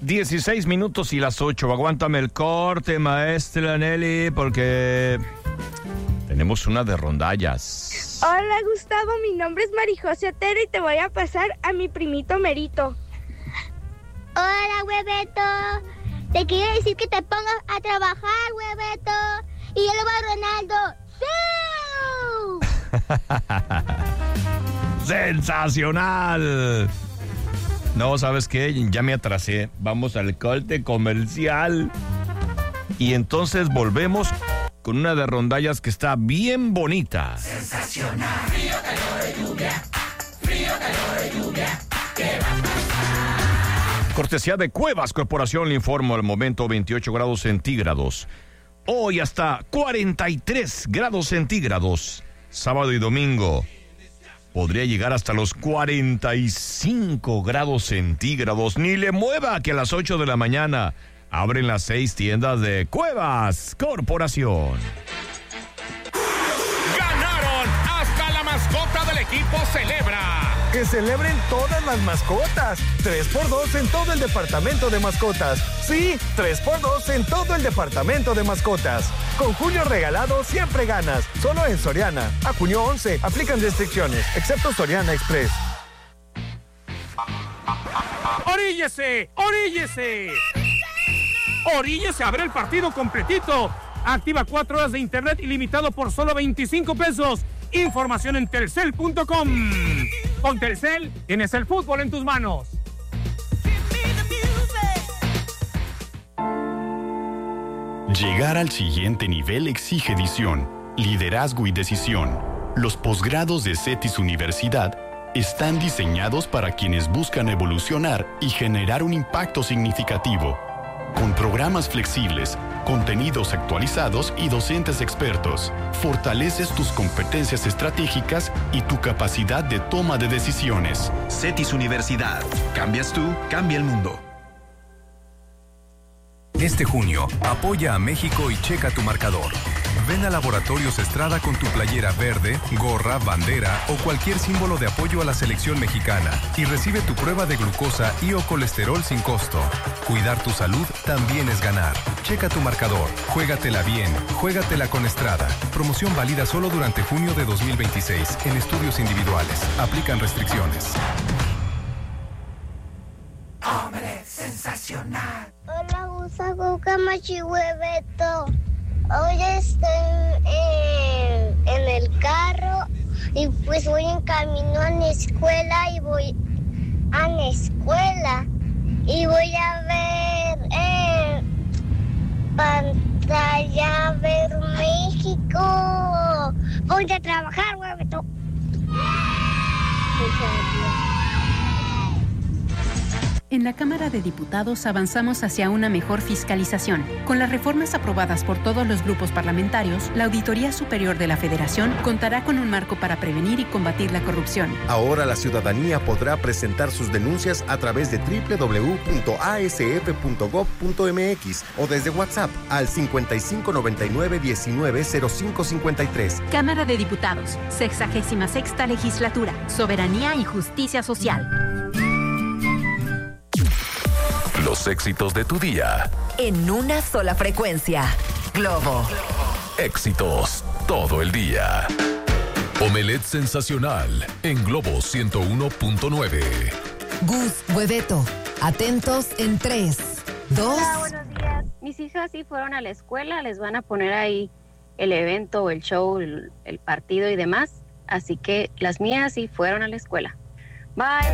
16 minutos y las 8. Aguántame el corte, maestra Nelly, porque tenemos una de rondallas. Hola, Gustavo, mi nombre es Marijose Otero y te voy a pasar a mi primito Merito. Hola, hueveto. Te quiero decir que te pongas a trabajar, hueveto. Y yo le voy a Ronaldo. ¡Sí! ¡Sensacional! No, ¿sabes qué? Ya me atrasé. Vamos al corte comercial. Y entonces volvemos con una de rondallas que está bien bonita. Sensacional. Frío, calor y lluvia. Frío, calor y lluvia. ¿Qué va a pasar? Cortesía de Cuevas Corporación, le informo al momento 28 grados centígrados. Hoy hasta 43 grados centígrados. Sábado y domingo podría llegar hasta los 45 grados centígrados. Ni le mueva que a las 8 de la mañana abren las 6 tiendas de Cuevas Corporación. ¡Ganaron! ¡Hasta la mascota del equipo celebra! ¡Que celebren todas las mascotas! 3x2 en todo el departamento de mascotas. Sí, 3x2 en todo el departamento de mascotas. Con junio regalado siempre ganas. Solo en Soriana. A junio 11 aplican restricciones, excepto Soriana Express. ¡Oríllese! ¡Oríllese! ¡Oríllese! ¡Abre el partido completito! Activa 4 horas de internet ilimitado por solo 25 pesos. Información en telcel.com. Con Telcel tienes el fútbol en tus manos. Llegar al siguiente nivel exige visión, liderazgo y decisión. Los posgrados de CETIS Universidad están diseñados para quienes buscan evolucionar y generar un impacto significativo. Con programas flexibles, contenidos actualizados y docentes expertos, fortaleces tus competencias estratégicas y tu capacidad de toma de decisiones. CETIS Universidad. Cambias tú, cambia el mundo. Este junio, apoya a México y checa tu marcador. Ven a Laboratorios Estrada con tu playera verde, gorra, bandera o cualquier símbolo de apoyo a la selección mexicana y recibe tu prueba de glucosa y o colesterol sin costo. Cuidar tu salud también es ganar. Checa tu marcador, juégatela bien, juégatela con Estrada. Promoción válida solo durante junio de 2026 en estudios individuales. Aplican restricciones. ¡Hombre sensacional! Hola, Gustavo, Camachi, hueveto. Hoy estoy en el carro y pues voy en camino a la escuela y voy a la escuela y voy a ver pantalla, ver México. Voy a trabajar, hueveto. En la Cámara de Diputados avanzamos hacia una mejor fiscalización. Con las reformas aprobadas por todos los grupos parlamentarios, la Auditoría Superior de la Federación contará con un marco para prevenir y combatir la corrupción. Ahora la ciudadanía podrá presentar sus denuncias a través de www.asf.gov.mx o desde WhatsApp al 5599-190553. Cámara de Diputados, 66ª Legislatura, Soberanía y Justicia Social. Los éxitos de tu día. En una sola frecuencia. Globo. Éxitos todo el día. Omelette sensacional en Globo 101.9. Gus, Hueveto. Atentos en 3, 2. Hola, buenos días. Mis hijas sí fueron a la escuela. Les van a poner ahí el evento, el show, el partido y demás. Así que las mías sí fueron a la escuela. Bye.